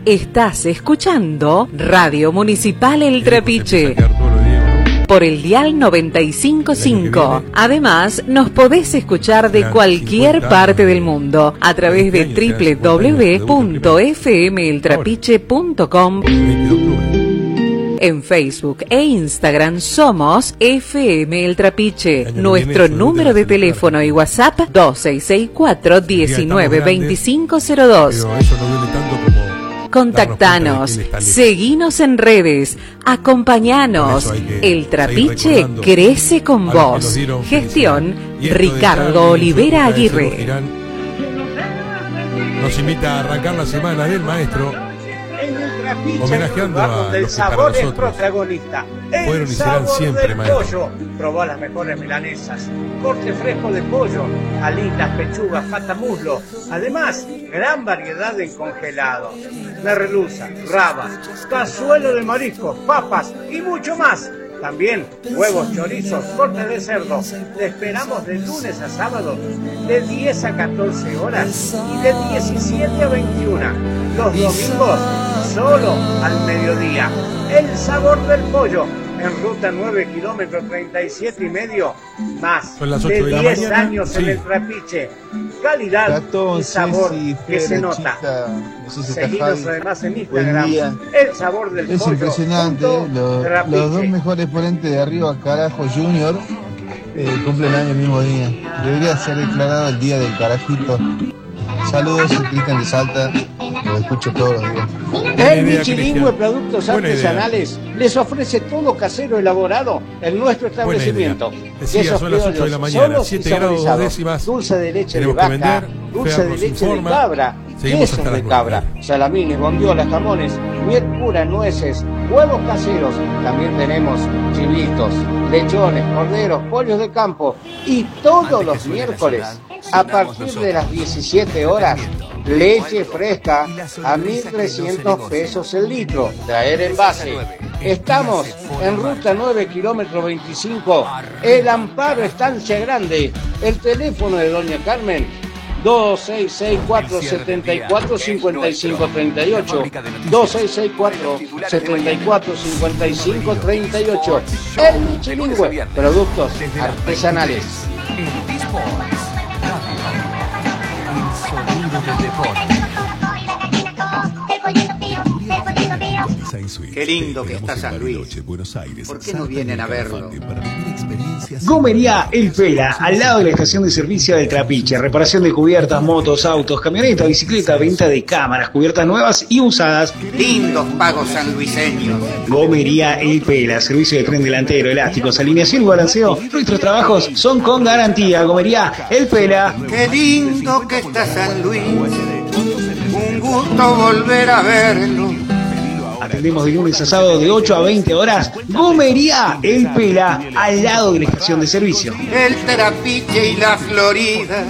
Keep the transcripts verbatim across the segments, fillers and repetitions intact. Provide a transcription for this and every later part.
Estás escuchando Radio Municipal El Trapiche por el dial noventa y cinco punto cinco. Además, nos podés escuchar de cualquier parte del mundo a través de doble u doble u doble u punto f m el trapiche punto com. En Facebook e Instagram somos F M El Trapiche. Nuestro número de teléfono y WhatsApp dos seis seis cuatro, uno nueve, dos cinco cero dos. Contactanos, seguinos en redes, acompañanos. El Trapiche crece con vos. Gestión Ricardo Olivera Aguirre. Nos invita a arrancar la semana del maestro, homenajeando a donde el los que para sabor es nosotros protagonista. fueron y serán siempre del maestros. pollo. Probá las mejores milanesas, corte fresco de pollo, alitas, pechugas, pata, muslo. Además, gran variedad en congelados, merluza, rabas, cazuelo de mariscos, papas y mucho más. También huevos, chorizos, corte de cerdo. Te esperamos de lunes a sábado de diez a catorce horas y de diecisiete a veintiuna. Los domingos solo al mediodía. El sabor del pollo en ruta nueve kilómetros treinta y siete y medio. Más Son las ocho de de la diez mañana. años Sí. en el Trapiche. Calidad Gatón, y sabor Ceci, que se Fera, nota. Chica, no sé si está Seguinos Javi. además en Buen Instagram. día. El sabor del Es pollo. impresionante, punto los, Trapiche. los dos mejores ponentes de arriba, Carajo Junior, eh, cumplen año el mismo día. Debería ser declarado el día del carajito. Saludos, soy Cristian de Salta, lo escucho todos los días. El idea, Michilingüe Cristian. Productos Buena idea. Artesanales les ofrece todo casero elaborado en nuestro establecimiento. Buena idea. Decía, Quesos son las ocho de la criollos, mañana, solos y siete grados dos saborizados, décimas. dulce de leche de Tenemos que vaca, vender. dulce Fer de nos leche informa. de cabra, Seguimos quesos hasta de las cabra, nueve. salamines, bondiolas, jamones, miel pura, nueces, huevos caseros. También tenemos chivitos, lechones, corderos, pollos de campo y todos los miércoles a partir de las diecisiete horas. Leche fresca a mil trescientos pesos el litro. Traer envase. Estamos en ruta nueve kilómetro veinticinco. El Amparo Estancia Grande. El teléfono de doña Carmen. dos seis seis cuatro, siete cuatro, cinco cinco tres ocho. dos seis seis cuatro, siete cuatro, cinco cinco tres ocho. El Michilingüe. Productos artesanales. Qué lindo que está San Luis. ¿Por qué no vienen a verlo? Gomería El Pela, al lado de la estación de servicio del Trapiche. Reparación de cubiertas, motos, autos, camionetas, bicicleta, venta de cámaras, cubiertas nuevas y usadas. Lindos pagos sanluiseños. Gomería El Pela, servicio de tren delantero, elásticos, alineación y balanceo. Nuestros trabajos son con garantía. Gomería El Pela. Qué lindo que está San Luis. Un gusto volver a verlo. Atendemos de lunes a sábado de ocho a veinte horas. Gomería El Pela, al lado de la estación de servicio. El Trapiche y la Florida.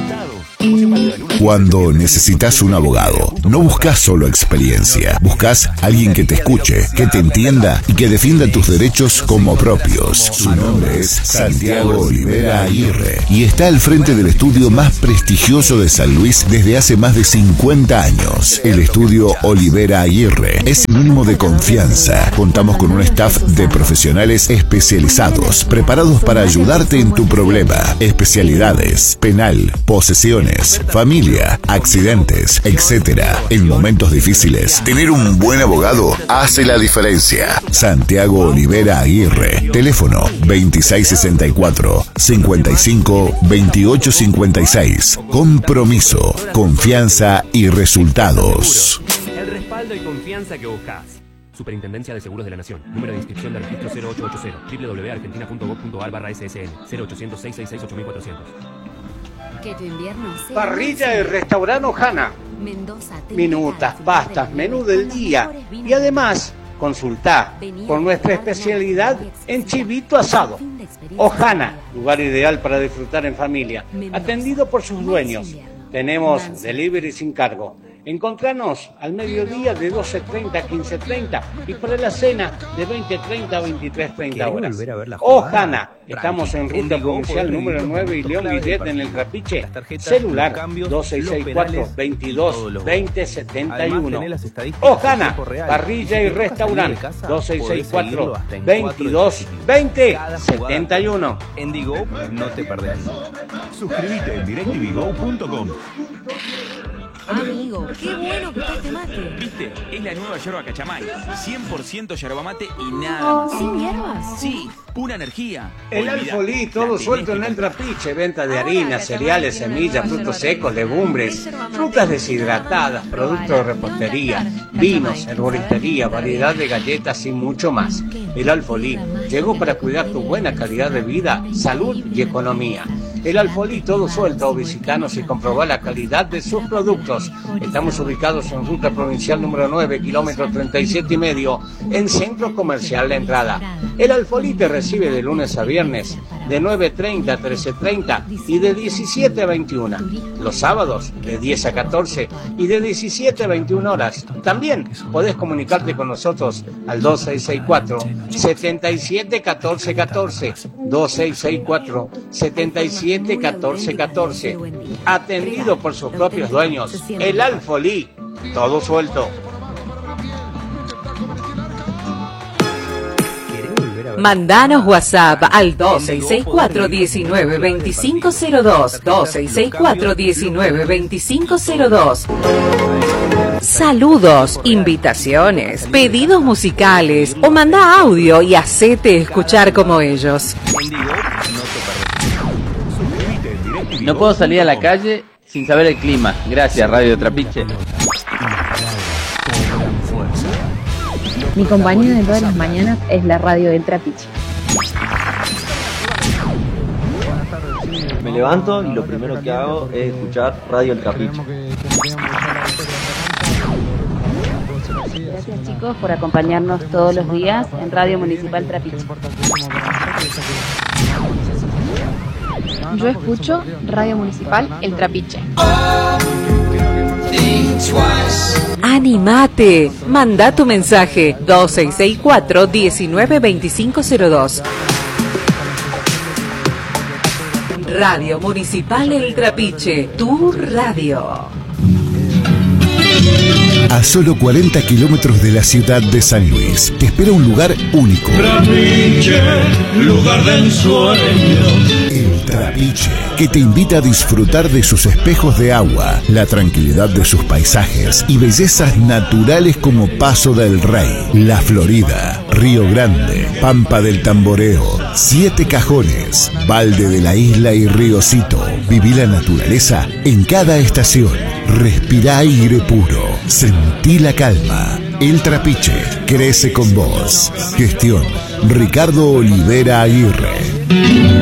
Cuando necesitas un abogado, no buscas solo experiencia, buscas alguien que te escuche, que te entienda y que defienda tus derechos como propios. Su nombre es Santiago Olivera Aguirre y está al frente del estudio más prestigioso de San Luis desde hace más de cincuenta años. El estudio Olivera Aguirre es sinónimo de confianza. Contamos con un staff de profesionales especializados, preparados para ayudarte en tu problema. Especialidades: penal, posesiones, familia, accidentes, etcétera. En momentos difíciles, tener un buen abogado hace la diferencia. Santiago Olivera Aguirre. Teléfono veintiséis sesenta y cuatro, cincuenta y cinco, veintiocho cincuenta y seis. Compromiso, confianza y resultados. El respaldo y confianza que buscas. Superintendencia de Seguros de la Nación. Número de inscripción de registro cero ocho ocho cero. doble u doble u doble u punto argentina punto gov punto ar barra S S N. cero ochocientos, seiscientos sesenta y seis, ocho mil cuatrocientos. Que tu invierno sea Parrilla y restaurante Ojana. Mendoza, Minutas, pastas, menú del día. Y además, consultá por nuestra especialidad en chivito asado. Ojana, lugar ideal para disfrutar en familia. Atendido por sus dueños. Tenemos delivery sin cargo. Encontranos al mediodía de doce treinta a quince treinta y para la cena de veinte treinta a veintitrés treinta horas. Ojana, estamos en ruta provincial número nueve y León Guillet en el Trapiche. Celular dos seis seis cuatro, veintidós, veinte setenta y uno. Ojana, parrilla y restaurante dos seis seis cuatro, veintidós, veinte setenta y uno. En Digo no te perdés. Suscríbete en directv go punto com. Amigo, qué bueno que está este mate. ¿Viste? Es la nueva yerba Cachamay. cien por ciento yerba mate y nada más. ¿Sin hierbas? Sí, pura energía. El Alfolí, todo suelto en el Trapiche. Venta de harinas, cereales, semillas, frutos secos, legumbres, frutas deshidratadas, productos de repostería, vinos, herboristería, variedad de galletas y mucho más. El Alfolí llegó para cuidar tu buena calidad de vida, salud y economía. El Alfolí, todo suelto. Visitanos y comprobá la calidad de sus productos. Estamos ubicados en ruta provincial número nueve, kilómetro treinta y siete y medio, en Centro Comercial La Entrada. El Alfolí te recibe de lunes a viernes, de nueve treinta a trece treinta y de diecisiete a veintiuna. Los sábados, de diez a catorce y de diecisiete a veintiuna horas. También podés comunicarte con nosotros al dos seis seis cuatro, setenta y siete catorce catorce, dos seis seis cuatro, setenta y siete catorce catorce. Atendido por sus propios dueños. El Alfolí, todo suelto. Mandanos WhatsApp al dos seis seis cuatro, diecinueve, veinticinco cero dos, dos seis seis cuatro, diecinueve, veinticinco cero dos. Saludos, invitaciones, pedidos musicales o manda audio y hacete escuchar como ellos. No puedo salir a la calle sin saber el clima. Gracias, Radio Trapiche. Mi compañía de todas las mañanas es la radio del Trapiche. Me levanto y lo primero que hago es escuchar Radio El Trapiche. Gracias, chicos, por acompañarnos todos los días en Radio Municipal Trapiche. Yo escucho Radio Municipal El Trapiche. ¡Animate! Manda tu mensaje dos seis seis cuatro, diecinueve, veinticinco cero dos. Radio Municipal El Trapiche, tu radio. A solo cuarenta kilómetros de la ciudad de San Luis, te espera un lugar único. Trapiche, lugar de ensueño. El Trapiche, que te invita a disfrutar de sus espejos de agua, la tranquilidad de sus paisajes y bellezas naturales como Paso del Rey, La Florida, Río Grande, Pampa del Tamboreo, Siete Cajones, Valde de la Isla y Riocito. Viví la naturaleza en cada estación. Respira aire puro. Sentí la calma. El Trapiche crece con vos. Gestión Ricardo Olivera Aguirre.